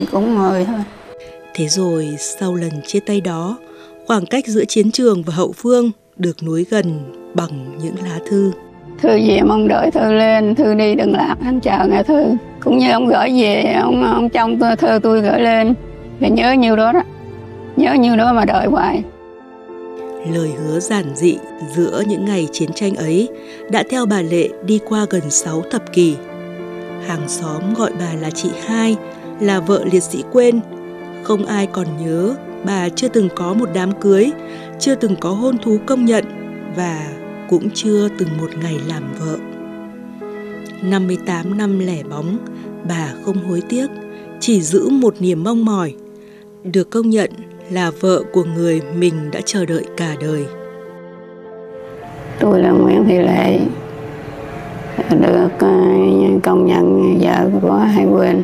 Cũng ngồi thôi. Thế rồi sau lần chia tay đó, khoảng cách giữa chiến trường và hậu phương được nối gần bằng những lá thư. Thư về mong đợi thư lên, thư đi đừng lạc, anh chờ nghe thư. Cũng như ông gửi về, ông trong thư tôi gửi lên. Thì nhớ nhiêu đó đó, nhớ nhiêu đó mà đợi hoài. Lời hứa giản dị giữa những ngày chiến tranh ấy đã theo bà Lệ đi qua gần 6 thập kỷ. Hàng xóm gọi bà là chị Hai, là vợ liệt sĩ Quên. Không ai còn nhớ bà chưa từng có một đám cưới, chưa từng có hôn thú công nhận và cũng chưa từng một ngày làm vợ. 58 năm lẻ bóng, bà không hối tiếc, chỉ giữ một niềm mong mỏi, được công nhận là vợ của người mình đã chờ đợi cả đời. Tôi là Nguyễn Thị Lệ, được công nhận vợ của Hai Quên,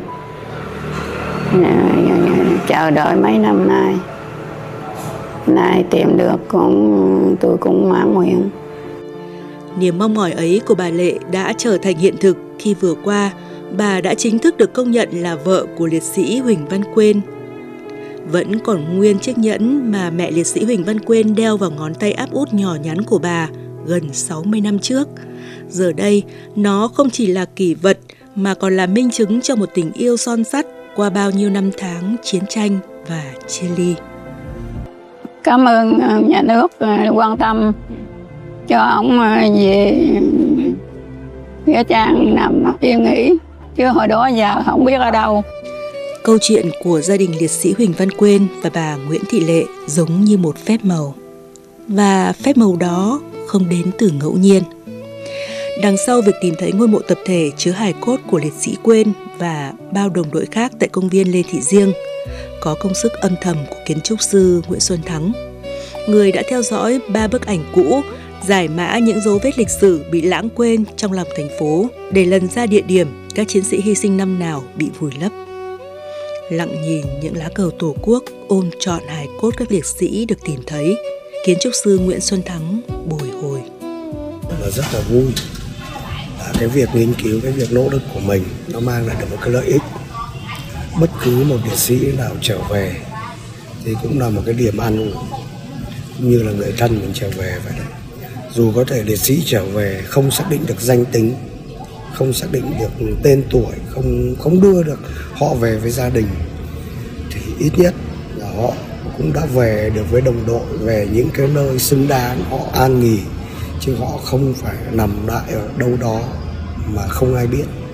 chờ đợi mấy năm nay. Nay tìm được tôi cũng mãn nguyện. Niềm mong mỏi ấy của bà Lệ đã trở thành hiện thực khi vừa qua bà đã chính thức được công nhận là vợ của liệt sĩ Huỳnh Văn Quên. Vẫn còn nguyên chiếc nhẫn mà mẹ liệt sĩ Huỳnh Văn Quên đeo vào ngón tay áp út nhỏ nhắn của bà gần 60 năm trước. Giờ đây, nó không chỉ là kỷ vật mà còn là minh chứng cho một tình yêu son sắt qua bao nhiêu năm tháng chiến tranh và chia ly. Cảm ơn nhà nước quan tâm cho ông về Nghĩa Trang nằm yên nghỉ, chứ hồi đó giờ không biết ở đâu. Câu chuyện của gia đình liệt sĩ Huỳnh Văn Quên và bà Nguyễn Thị Lệ giống như một phép màu. Và phép màu đó không đến từ ngẫu nhiên. Đằng sau việc tìm thấy ngôi mộ tập thể chứa hài cốt của liệt sĩ Quên và bao đồng đội khác tại công viên Lê Thị Riêng, có công sức âm thầm của kiến trúc sư Nguyễn Xuân Thắng, người đã theo dõi 3 bức ảnh cũ, giải mã những dấu vết lịch sử bị lãng quên trong lòng thành phố để lần ra địa điểm các chiến sĩ hy sinh năm nào bị vùi lấp. Lặng nhìn những lá cờ Tổ quốc ôm trọn hài cốt các liệt sĩ được tìm thấy, kiến trúc sư Nguyễn Xuân Thắng bồi hồi. Và rất là vui là cái việc nghiên cứu, cái việc nỗ lực của mình nó mang lại được một cái lợi ích. Bất cứ một liệt sĩ nào trở về thì cũng là một cái điểm an ủi, cũng như là người thân mình trở về vậy đấy. Dù có thể liệt sĩ trở về không xác định được danh tính, không xác định được tên tuổi, không đưa được họ về với gia đình, thì ít nhất là họ cũng đã về được với đồng đội, về những cái nơi xứng đáng họ an nghỉ, chứ họ không phải nằm lại ở đâu đó mà không ai biết.